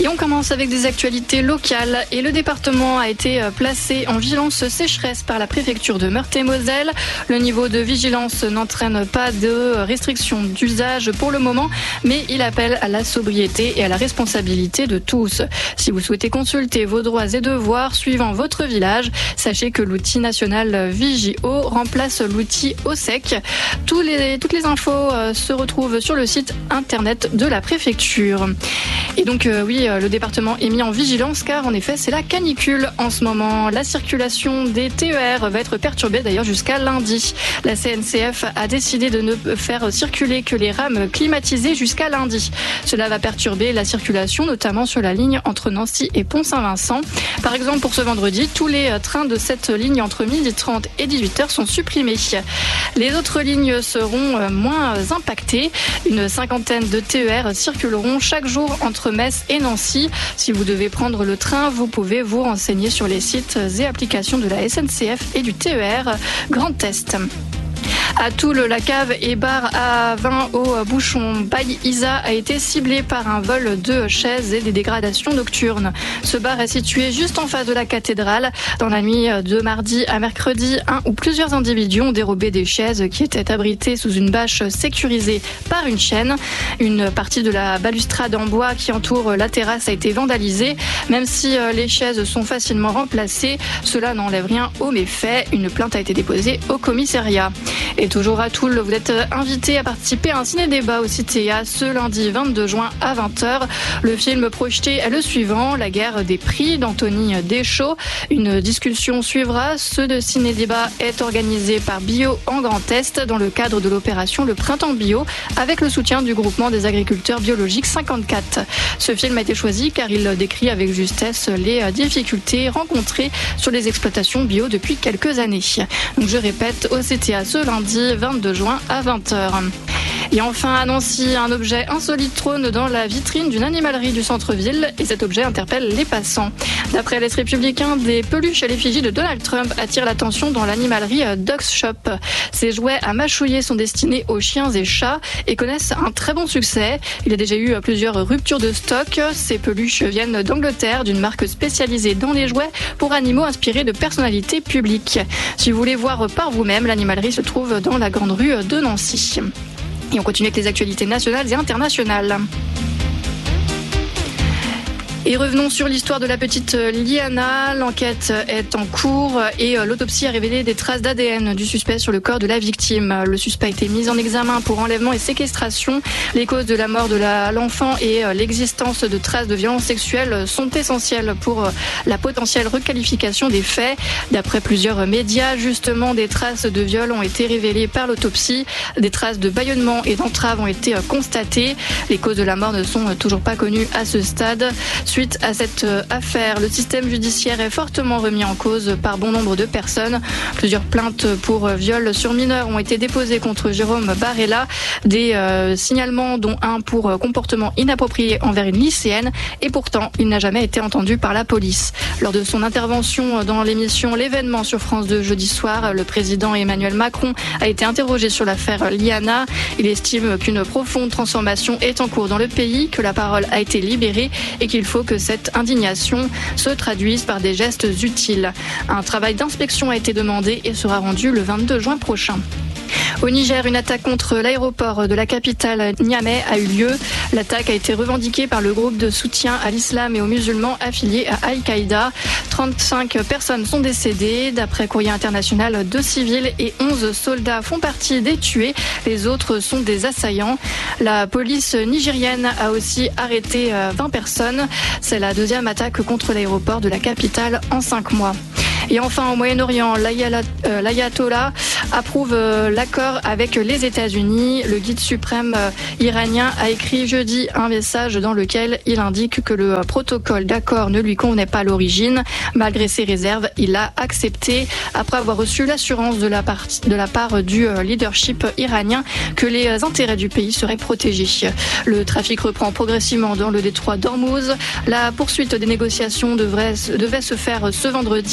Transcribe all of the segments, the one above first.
Et on commence avec des actualités locales. Et le département a été placé en vigilance sécheresse par la préfecture de Meurthe-et-Moselle. Le niveau de vigilance n'entraîne pas de restrictions d'usage pour le moment, mais il appelle à la sobriété et à la responsabilité de tous. Si vous souhaitez consulter vos droits et devoirs suivant votre village, sachez que l'outil national Vigio remplace l'outil OSEC. Toutes les infos se retrouvent sur le site internet de la préfecture. Et donc le département est mis en vigilance car en effet c'est la canicule en ce moment. La circulation des TER va être perturbée d'ailleurs jusqu'à lundi. La CNCF a décidé de ne faire circuler que les rames climatisées jusqu'à lundi. Cela va perturber la circulation notamment sur la ligne entre Nancy et Pont-Saint-Vincent. Par exemple pour ce vendredi, tous les trains de cette ligne entre 12h30 et 18h sont supprimés. Les autres lignes seront moins impactées. Une cinquantaine de TER circuleront chaque jour entre Metz et Nancy. Si vous devez prendre le train, vous pouvez vous renseigner sur les sites et applications de la SNCF et du TER Grand Est. À Toul, la cave et bar à vin au bouchon Bail Isa a été ciblée par un vol de chaises et des dégradations nocturnes. Ce bar est situé juste en face de la cathédrale. Dans la nuit de mardi à mercredi, un ou plusieurs individus ont dérobé des chaises qui étaient abritées sous une bâche sécurisée par une chaîne. Une partie de la balustrade en bois qui entoure la terrasse a été vandalisée. Même si les chaises sont facilement remplacées, cela n'enlève rien aux méfaits. Une plainte a été déposée au commissariat. Et toujours à Toul, vous êtes invité à participer à un ciné-débat au Citéa ce lundi 22 juin à 20h. Le film projeté est le suivant, La guerre des prix d'Anthony Deschaux. Une discussion suivra. Ce ciné-débat est organisé par Bio en Grand Est dans le cadre de l'opération Le Printemps Bio avec le soutien du groupement des agriculteurs biologiques 54. Ce film a été choisi car il décrit avec justesse les difficultés rencontrées sur les exploitations bio depuis quelques années. Donc je répète, au Citéa ce lundi 22 juin à 20h. Et enfin, à Nancy, un objet insolite trône dans la vitrine d'une animalerie du centre-ville et cet objet interpelle les passants. D'après l'Est républicain, des peluches à l'effigie de Donald Trump attirent l'attention dans l'animalerie Dogs Shop. Ces jouets à mâchouiller sont destinés aux chiens et chats et connaissent un très bon succès. Il y a déjà eu plusieurs ruptures de stock. Ces peluches viennent d'Angleterre, d'une marque spécialisée dans les jouets pour animaux inspirés de personnalités publiques. Si vous voulez voir par vous-même, l'animalerie se trouve dans la grande rue de Nancy. Et on continue avec les actualités nationales et internationales. Et revenons sur l'histoire de la petite Liana. L'enquête est en cours et l'autopsie a révélé des traces d'ADN du suspect sur le corps de la victime. Le suspect a été mis en examen pour enlèvement et séquestration. Les causes de la mort de l'enfant et l'existence de traces de violences sexuelles sont essentielles pour la potentielle requalification des faits. D'après plusieurs médias, justement, des traces de viol ont été révélées par l'autopsie. Des traces de bâillonnement et d'entrave ont été constatées. Les causes de la mort ne sont toujours pas connues à ce stade. Suite à cette affaire, le système judiciaire est fortement remis en cause par bon nombre de personnes. Plusieurs plaintes pour viol sur mineurs ont été déposées contre Jérôme Barella. Des signalements dont un pour comportement inapproprié envers une lycéenne. Et pourtant, il n'a jamais été entendu par la police. Lors de son intervention dans l'émission L'événement sur France 2 jeudi soir, le président Emmanuel Macron a été interrogé sur l'affaire Liana. Il estime qu'une profonde transformation est en cours dans le pays, que la parole a été libérée et qu'il faut que cette indignation se traduise par des gestes utiles. Un travail d'inspection a été demandé et sera rendu le 22 juin prochain. Au Niger, une attaque contre l'aéroport de la capitale Niamey a eu lieu. L'attaque a été revendiquée par le groupe de soutien à l'islam et aux musulmans affiliés à Al-Qaïda. 35 personnes sont décédées. D'après Courrier International, 2 civils et 11 soldats font partie des tués. Les autres sont des assaillants. La police nigérienne a aussi arrêté 20 personnes. C'est la deuxième attaque contre l'aéroport de la capitale en 5 mois. Et enfin, au Moyen-Orient, l'ayatollah approuve l'accord avec les États-Unis. Le guide suprême iranien a écrit jeudi un message dans lequel il indique que le protocole d'accord ne lui convenait pas à l'origine. Malgré ses réserves, il l'a accepté après avoir reçu l'assurance de la part du leadership iranien que les intérêts du pays seraient protégés. Le trafic reprend progressivement dans le détroit d'Ormuz. La poursuite des négociations devait se faire ce vendredi en Suisse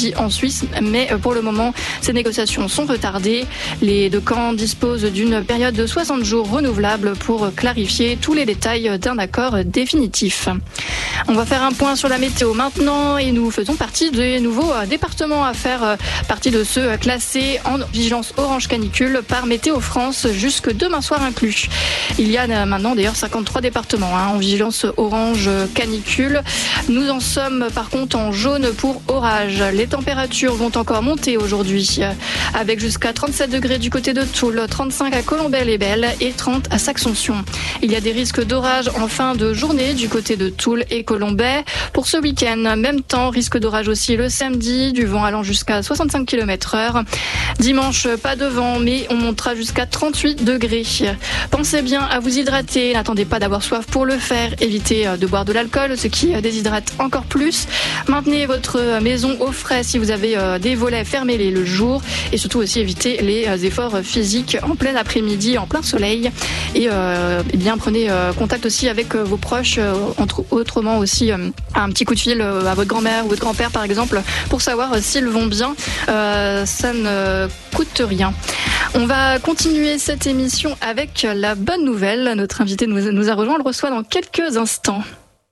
suisse, mais pour le moment, ces négociations sont retardées. Les deux camps disposent d'une période de 60 jours renouvelable pour clarifier tous les détails d'un accord définitif. On va faire un point sur la météo maintenant et nous faisons partie des nouveaux départements à faire partie de ceux classés en vigilance orange canicule par Météo France jusque demain soir inclus. Il y a maintenant d'ailleurs 53 départements en vigilance orange canicule. Nous en sommes par contre en jaune pour orage. Les températures vont encore monter aujourd'hui avec jusqu'à 37 degrés du côté de Toul, 35 à Colombey-les-Belles et 30 à Saxonsion. Il y a des risques d'orage en fin de journée du côté de Toul et Colombey. Pour ce week-end, même temps, risque d'orage aussi le samedi, du vent allant jusqu'à 65 km/h. Dimanche, pas de vent, mais on montera jusqu'à 38 degrés. Pensez bien à vous hydrater, n'attendez pas d'avoir soif pour le faire. Évitez de boire de l'alcool, ce qui déshydrate encore plus. Maintenez votre maison au frais si vous avez des volets, fermez-les le jour. Et surtout aussi évitez les efforts physiques en plein après-midi, en plein soleil. Et bien prenez contact aussi avec vos proches, autrement aussi un petit coup de fil à votre grand-mère ou votre grand-père par exemple, pour savoir s'ils vont bien. Ça ne coûte rien. On va continuer cette émission avec la bonne nouvelle. Notre invité nous a rejoint, on le reçoit dans quelques instants.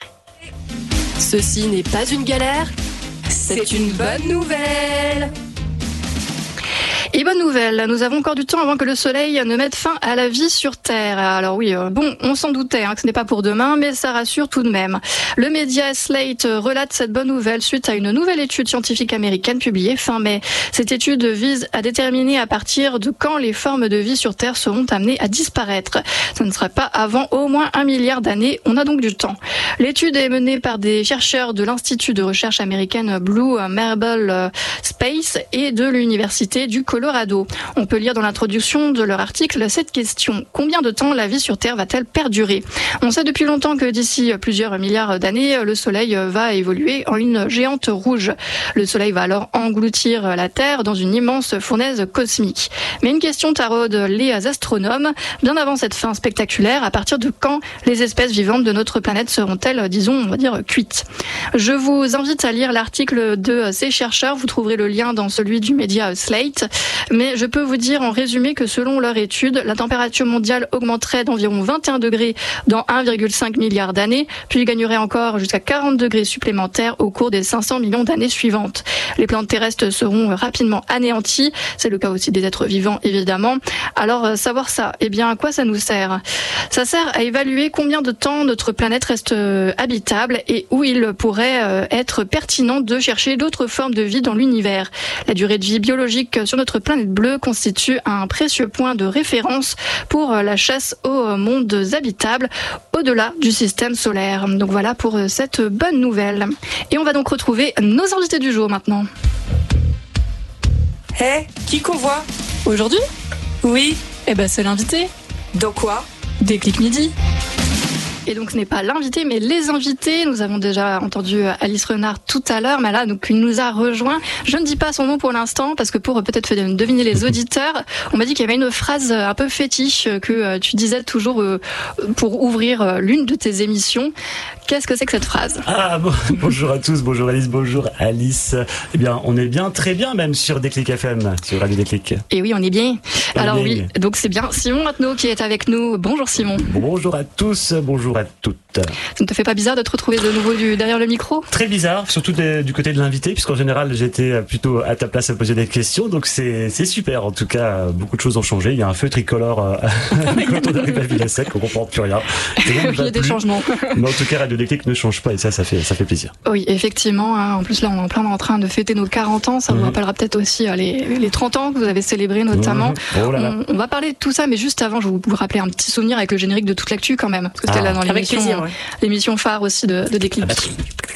Ceci n'est pas une galère, c'est une bonne nouvelle. Et bonne nouvelle, nous avons encore du temps avant que le soleil ne mette fin à la vie sur Terre. Alors oui, on s'en doutait que ce n'est pas pour demain, mais ça rassure tout de même. Le média Slate relate cette bonne nouvelle suite à une nouvelle étude scientifique américaine publiée fin mai. Cette étude vise à déterminer à partir de quand les formes de vie sur Terre seront amenées à disparaître. Ce ne sera pas avant au moins 1 milliard d'années, on a donc du temps. L'étude est menée par des chercheurs de l'Institut de recherche américaine Blue Marble Space et de l'Université du Colorado. On peut lire dans l'introduction de leur article cette question. Combien de temps la vie sur Terre va-t-elle perdurer ? On sait depuis longtemps que d'ici plusieurs milliards d'années, le Soleil va évoluer en une géante rouge. Le Soleil va alors engloutir la Terre dans une immense fournaise cosmique. Mais une question taraude les astronomes. Bien avant cette fin spectaculaire, à partir de quand les espèces vivantes de notre planète seront-elles, disons, on va dire, cuites ? Je vous invite à lire l'article de ces chercheurs. Vous trouverez le lien dans celui du média Slate. Mais je peux vous dire en résumé que selon leur étude, la température mondiale augmenterait d'environ 21 degrés dans 1,5 milliard d'années, puis gagnerait encore jusqu'à 40 degrés supplémentaires au cours des 500 millions d'années suivantes. Les plantes terrestres seront rapidement anéanties, c'est le cas aussi des êtres vivants évidemment. Alors savoir ça, eh bien à quoi ça nous sert ? Ça sert à évaluer combien de temps notre planète reste habitable et où il pourrait être pertinent de chercher d'autres formes de vie dans l'univers. La durée de vie biologique sur notre planète bleue constitue un précieux point de référence pour la chasse aux mondes habitables au-delà du système solaire. Donc voilà pour cette bonne nouvelle. Et on va donc retrouver nos invités du jour maintenant. Qui qu'on voit Aujourd'hui ? Oui. Eh ben c'est l'invité. Dans quoi ? Déclic Midi. Et donc ce n'est pas l'invité, mais les invités. Nous avons déjà entendu Alice Renard tout à l'heure, mais là, donc il nous a rejoint. Je ne dis pas son nom pour l'instant, parce que pour peut-être deviner les auditeurs, on m'a dit qu'il y avait une phrase un peu fétiche que tu disais toujours pour ouvrir l'une de tes émissions. Qu'est-ce que c'est que cette phrase ? Bonjour à tous, bonjour Alice, bonjour Alice. Eh bien, on est bien, très bien même sur Déclic FM, sur Radio Déclic. Et oui, on est bien. Alors oui, donc c'est bien Simon Mateneau qui est avec nous. Bonjour Simon. Bonjour à tous, bonjour à toutes. Ça ne te fait pas bizarre de te retrouver de nouveau derrière le micro ? Très bizarre, surtout du côté de l'invité, puisqu'en général j'étais plutôt à ta place à poser des questions, donc c'est super. En tout cas, beaucoup de choses ont changé. Il y a un feu tricolore quand on arrive à Villasec, on comprend plus rien. Il y a des changements. Mais en tout cas, Radio Déclic ne change pas et ça fait plaisir. Oui, effectivement. En plus là, on est en train de fêter nos 40 ans. Ça vous rappellera peut-être aussi les 30 ans que vous avez célébrés notamment. Oh là là. On va parler de tout ça, mais juste avant, je vais vous rappeler un petit souvenir avec le générique de toute l'actu quand même, parce que c'était là dans l'émission. L'émission phare aussi de Déclic.